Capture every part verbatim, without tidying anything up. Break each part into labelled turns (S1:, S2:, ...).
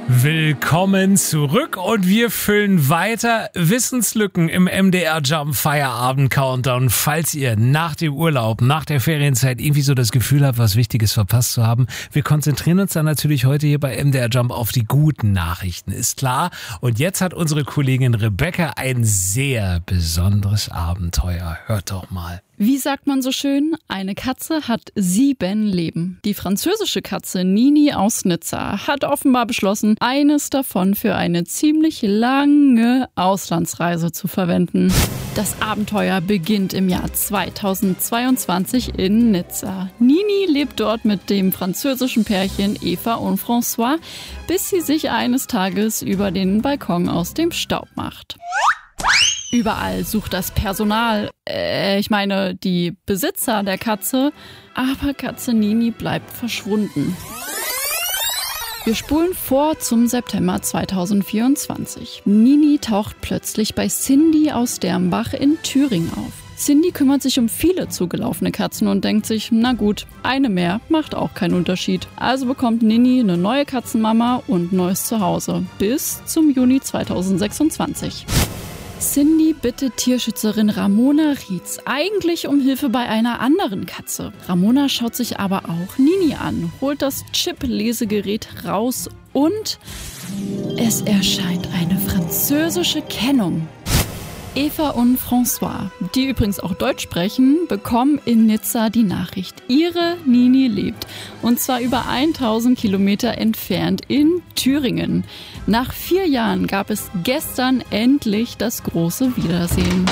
S1: Willkommen zurück und wir füllen weiter Wissenslücken im M D R Jump Feierabend Countdown. Falls ihr nach dem Urlaub, nach der Ferienzeit irgendwie so das Gefühl habt, was Wichtiges verpasst zu haben, wir konzentrieren uns dann natürlich heute hier bei M D R Jump auf die guten Nachrichten, ist klar. Und jetzt hat unsere Kollegin Rebecca ein sehr besonderes Abenteuer. Hört doch mal.
S2: Wie sagt man so schön? Eine Katze hat sieben Leben. Die französische Katze Nini aus Nizza hat offenbar beschlossen, eines davon für eine ziemlich lange Auslandsreise zu verwenden. Das Abenteuer beginnt im Jahr zweitausendzweiundzwanzig in Nizza. Nini lebt dort mit dem französischen Pärchen Eva und François, bis sie sich eines Tages über den Balkon aus dem Staub macht. Überall sucht das Personal, äh, ich meine die Besitzer der Katze, aber Katze Nini bleibt verschwunden. Wir spulen vor zum September zweitausendvierundzwanzig. Nini taucht plötzlich bei Cindy aus Dermbach in Thüringen auf. Cindy kümmert sich um viele zugelaufene Katzen und denkt sich, na gut, eine mehr macht auch keinen Unterschied. Also bekommt Nini eine neue Katzenmama und neues Zuhause bis zum Juni zweitausendsechsundzwanzig. Cindy bittet Tierschützerin Ramona Rietz eigentlich um Hilfe bei einer anderen Katze. Ramona schaut sich aber auch Nini an, holt das Chip-Lesegerät raus und es erscheint eine französische Kennung. Eva und François, die übrigens auch Deutsch sprechen, bekommen in Nizza die Nachricht, ihre Nini lebt. Und zwar über tausend Kilometer entfernt in Thüringen. Nach vier Jahren gab es gestern endlich das große Wiedersehen.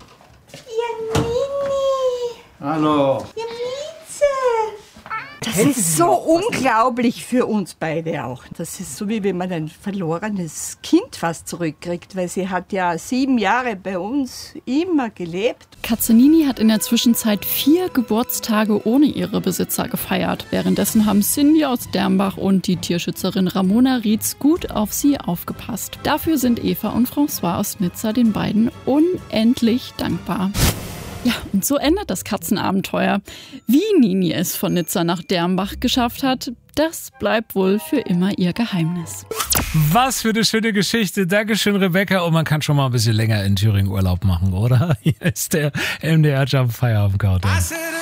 S3: Ihr Nini!
S4: Hallo!
S3: Ihr Mieze! Das ist so unglaublich für uns beide auch. Das ist so, wie wenn man ein verlorenes Kind fast zurückkriegt, weil sie hat ja sieben Jahre bei uns immer gelebt.
S2: Katze Nini hat in der Zwischenzeit vier Geburtstage ohne ihre Besitzer gefeiert. Währenddessen haben Cindy aus Dermbach und die Tierschützerin Ramona Rietz gut auf sie aufgepasst. Dafür sind Eva und François aus Nizza den beiden unendlich dankbar. Ja, und so endet das Katzenabenteuer. Wie Nini es von Nizza nach Dermbach geschafft hat, das bleibt wohl für immer ihr Geheimnis.
S1: Was für eine schöne Geschichte. Dankeschön, Rebecca. Und man kann schon mal ein bisschen länger in Thüringen Urlaub machen, oder? Hier ist der M D R Jump Feierabend Countdown.